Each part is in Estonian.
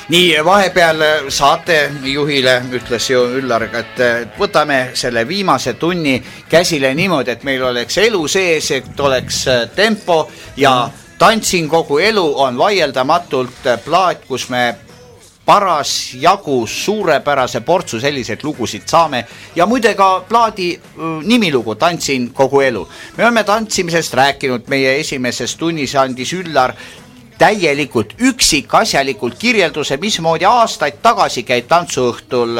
Nii, vahepeal saatejuhile ütles ju Üllar, et võtame selle viimase tunni käsile niimoodi, et meil oleks elu sees, et oleks tempo ja Tantsin kogu elu on vaieldamatult plaat, kus me paras jagu suurepärase portsu selliseid lugusid saame ja muide ka plaadi nimilugu Tantsin kogu elu. Me oleme tantsimisest rääkinud, meie esimeses tunnis andis Üllar täielikult üksikasjalikult kirjelduse, mismoodi aastaid tagasi käib tantsuõhtul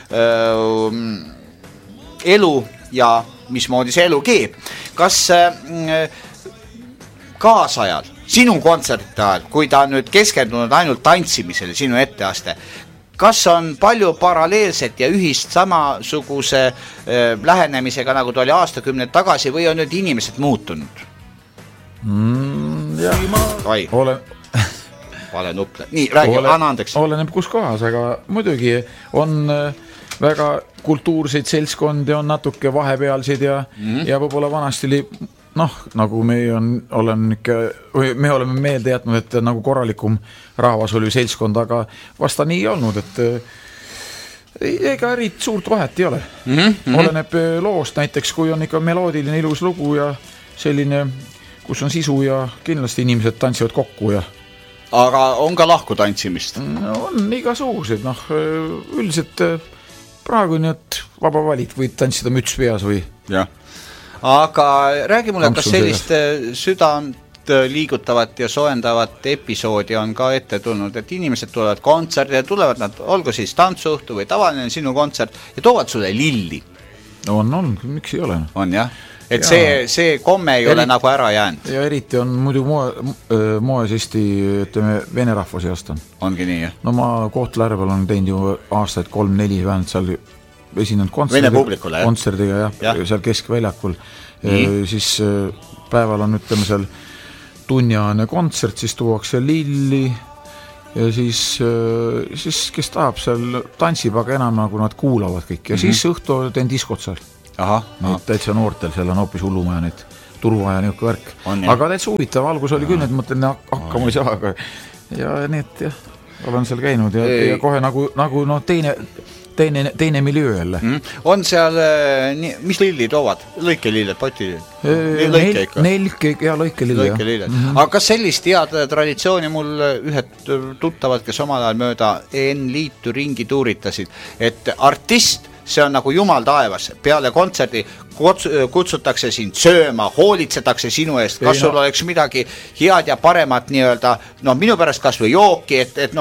elu ja mismoodi see elu keeb. Kas kaasajal, sinu kontserti ajal, kui ta on nüüd keskendunud ainult tantsimisele, sinu etteaste, kas on palju paralleelset ja ühist samasuguse lähenemisega, nagu ta oli aastakümned tagasi, või on nüüd inimesed muutunud? Vale nuple. Nii, räägi, anna andeks. Oleneb kus kohas, aga muidugi on väga kultuurseid seltskondi, on natuke vahepealsid ja võib-olla vanasti oli, nagu me oleme meelde jätnud, et nagu korralikum rahvas oli seltskond, aga vasta nii olnud, et ega erit suurt vahet ei ole. Oleneb loost, näiteks kui on ikka meloodiline ilus lugu ja selline, kus on sisu ja kindlasti inimesed tantsivad kokku ja aga on ka lahku tantsimist? On igasugused, üldiselt praegu nii, et vaba valit, võid tantsida müts peas või jah. Aga räägi mulle, kas sellist südant liigutavat ja soendavat episoodi on ka ette tulnud, et inimesed tulevad kontserdi ja tulevad nad, olgu siis tantsuõhtu või tavaline sinu kontsert ja toovad sulle lilli? On, miks ei ole? On jah? Et see komme ei ole nagu ära jäänud. Ja eriti on muidu moes Eesti, ütleme, vene rahva seast on. Ongi nii, jah? No ma Kohtla-Järvel olen teinud ju aastaid 3-4 vähemalt seal esinenud kontserdiga ja seal keskväljakul. Siis päeval on, ütleme, seal tunniajane kontsert, siis tuuakse lilli ja siis kes tahab seal tantsib, aga enam nagu nad kuulavad kõik ja siis õhtu teen diskot seal. Täitsa noortel, seal on hoopis hullumaja neid turva ja niuke värk. Aga täitsa huvitav, algus oli küll, et mõtlen, hakkama ei saa, aga ja nii, et jah, olen seal käinud ja kohe nagu teine miljöö jälle. On seal, mis lilli toovad? Lõikelilled, potililled? Lõikelilled. Aga kas sellist head traditsiooni mul ühed tuttavad, kes omal ajal mööda N-liitu ringi tuuritasid, et artist, see on nagu jumal taevas, peale kontserdi kutsutakse sind sööma, hoolitsetakse sinu eest, kas sul oleks midagi head ja paremat nii-öelda, minu pärast kas või jooki, et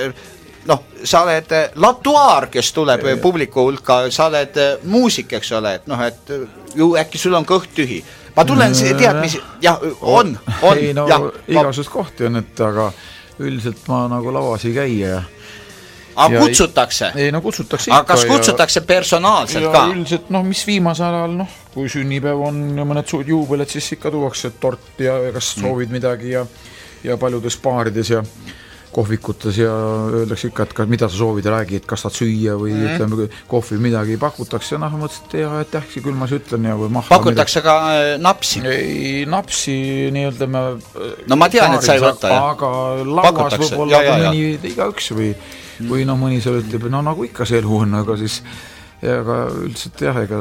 sa oled latuaar, kes tuleb publiku hulka, sa oled muusik, eks ole, et ju äkki sul on kõht tühi. Ma tulen tead, mis, jah, on. Igasust kohti on, aga üldiselt ma nagu lavas ei käi ja aga kutsutakse? Ei, kutsutakse ikka. Aga kas kutsutakse personaalselt ka? Üldiselt, mis viimasel ajal, kui sünnipäev on ja mõned suud juubeled, siis ikka tuuakse tort ja kas soovid midagi ja paljudes baarides ja kohvikutes ja öeldakse ikka, et mida sa soovid ja räägi, et kas saad süüa või ütleme, kohvi midagi pakutakse. Mõtlesin, et jah, küll ma ütlen ja või mahva. Pakutakse ka napsi? Ei, napsi nii-öelda ma tean, et sa ei võta. Aga lauas võib-olla mõni igaüks või mõni seal ütleb, nagu ikka see elu on, aga siis aga üldiselt jah, ega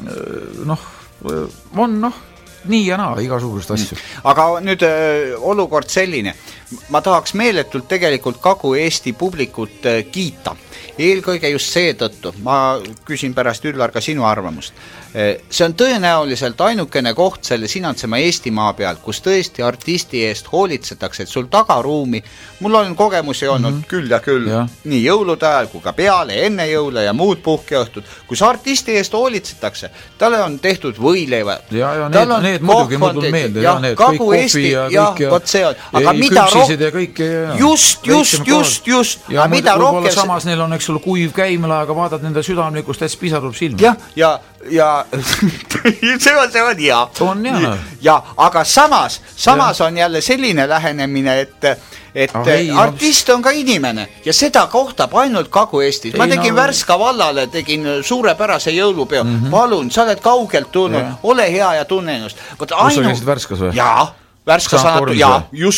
on nii ja naa, igasugust asju. Aga nüüd olukord selline, ma tahaks meeletult tegelikult Kagu-Eesti publikut kiita. Eelkõige just seetõttu, ma küsin pärast Üllar ka sinu arvamust. See on tõenäoliselt ainukene koht selle Sinantsema Eestimaa peal, kus tõesti artisti eest hoolitsetakse, et sul tagaruumi, mul on kogemusi olnud küll ja küll, nii jõulude ajal kui ka peale, enne jõule ja muud puhkeõhtud, kus artisti eest hoolitsetakse, talle on tehtud võileiva. Ja need muidugi mul tuleb meelde, need kõik kohvi ja kõik ja küpsised ja kõik. Just. Ja võib-olla samas neil on, eks ole, kuiv käimela, aga vaadad nende südamlikust, täitsa pisarub silma. Ja see on hea. On hea. Ja, aga samas on jälle selline lähenemine, et artist on ka inimene ja seda kohtab ainult Kagu-Eestis. Ma tegin Värska vallale, tegin suurepärase jõulupeo. Palun, sa oled kaugelt tulnud, ole hea ja tunne ennast. Kus sa käisid Värskas või? Jaa, Värska sanatu, just.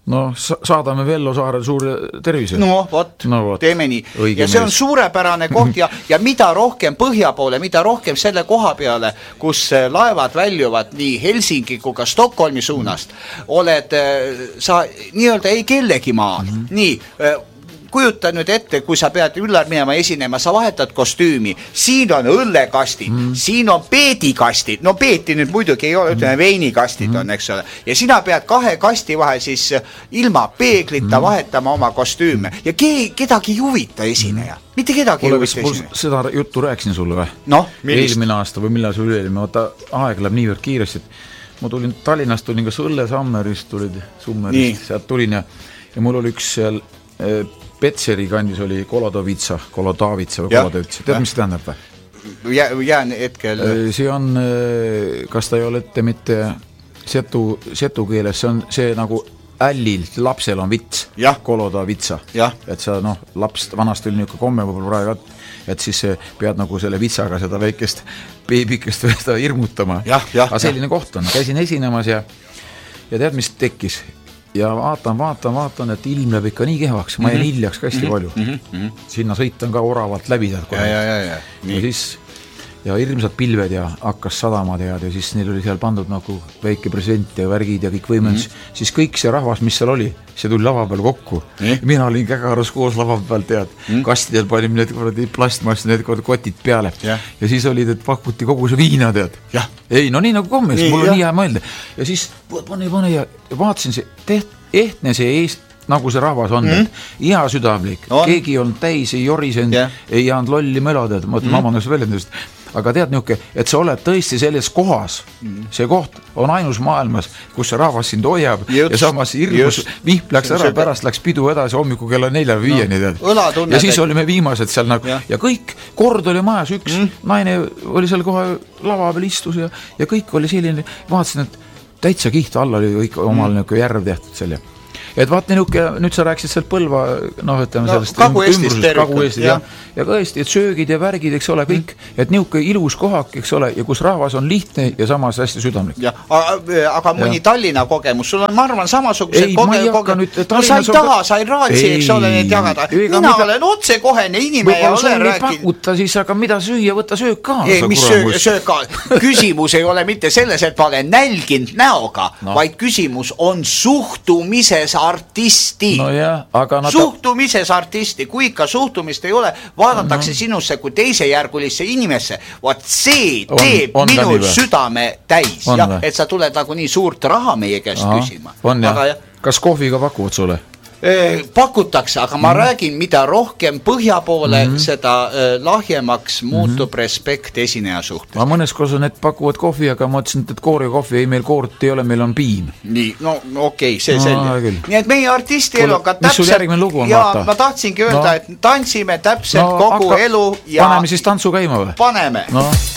No saadame Vello Saarel suure tervise. No vot, teeme nii. Ja see on suurepärane koht ja mida rohkem põhja poole, mida rohkem selle koha peale, kus laevad väljuvad nii Helsingi kui ka Stockholmi suunast, oled sa nii-öelda ei kellegi maal. Nii, kujuta nüüd ette, kui sa pead üllar minema esinema, sa vahetad kostüümi, siin on õllekastid, siin on peedikastid, no peeti nüüd muidugi ei ole, ütleme veinikastid on, eks ole, ja sina pead 2 kasti vahel siis ilma peeglita vahetama oma kostüüme ja kedagi ei huvita esineja, mitte kedagi ei huvita esineja. Seda juttu rääksin sulle või? No, eelmine aasta või millal sul eelmine, vaata aeg läheb niivõrd kiiresti, et ma tulin Tallinnast, tulin kas Õlle Sammerist, tulid Summerist, sealt tulin ja mul oli üks seal Petseri kandis oli Kolodovitsa või Kolodovitsa, tead mis tähendab või? Jään hetkel. See on, kas ta ei ole ette mitte setu keeles, see on see nagu ällil, lapsel on vits, Kolodovitsa, et sa laps vanast oli niisugune komme võib-olla praegu, et siis pead nagu selle vitsaga seda väikest beebikest seda hirmutama, aga selline koht on, käisin esinemas ja tead mis tekkis ja vaatan, et ilm läheb ikka nii kehvaks, ma jäin hiljaks ka hästi palju. Sinna sõitan ka oravalt läbi ja siis ja hirmsad pilved ja hakkas sadama tead ja siis neil oli seal pandud nagu väike present ja värgid ja kõik võimendus, siis kõik see rahvas, mis seal oli, see tuli lava peal kokku. Mina olin kägarus koos lava peal tead, kastidel panin need plastmass, need kotid peale ja siis olid, et pakuti kogu see viina tead. Ei, no nii nagu kommes, mul on nii hea mõelda ja siis pane ja vaatasin see ehtne see nagu see rahvas on, hea südamlik, keegi on täis, ei jorisenud, ei jäänud lolli mölodad, ma mõtlen mamandust väljendust, aga tead niuke, et sa oled tõesti selles kohas, see koht on ainus maailmas, kus see rahvas sind hoiab ja samas hirmus vihm läks ära, pärast läks pidu edasi hommiku kella 4-5 ja siis olime viimased seal nagu ja kõik, kord oli majas, üks naine oli seal kohe lava peal istus ja kõik oli selline, vaatasin, et täitsa kiht alla oli kõik omal niuke järv tehtud selle. Et vaat nüüd sa rääksid seal Põlva, ütleme sellest Kagu-Eestis ja tõesti, et söögid ja värgid, eks ole, kõik, et niuke ilus kohak, eks ole, ja kus rahvas on lihtne ja samas hästi südamlik. Aga mõni Tallinna kogemus, sul on, ma arvan, samasugused kogemus. No sa ei taha, sa ei raatsi, eks ole, neid jagada. Mina olen otsekohene inimene ja olen rääkinud. Võib-olla sul ei pakuta siis, aga mida süüa, võtta söök ka. Mis söök ka? Küsimus ei ole mitte selles, et ma olen nälginud näoga, vaid küsimus on suhtumises artisti. No jah, aga suhtumises artisti, kui ikka suhtumist ei ole, vaadatakse sinusse kui teisejärgulisse inimesse, vaat see teeb minu südame täis, et sa tuled nagu nii suurt raha meie käest küsima. Kas kohviga pakuvad sulle? Pakutakse, aga ma räägin, mida rohkem põhja poole, seda lahjemaks muutub respekt esineja suhtes. Ma mõnes kos on, et pakuvad kohvi, aga ma ütlesin, et koori kohvi ei, meil koort ei ole, meil on piim. Nii, no okei, see selline. Nii et meie artisti elu on ka täpselt. Mis sul järgmine lugu on, ja vaata? Ma tahtsingi öelda, et tantsime täpselt kogu elu ja paneme siis tantsu käima või? Paneme.